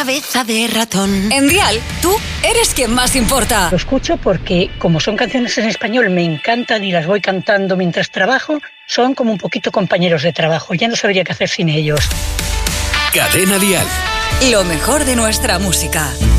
cabeza de ratón. En Dial, tú eres quien más importa. Lo escucho porque, como son canciones en español, me encantan y las voy cantando mientras trabajo. Son como un poquito compañeros de trabajo. Ya no sabría qué hacer sin ellos. Cadena Dial. Lo mejor de nuestra música.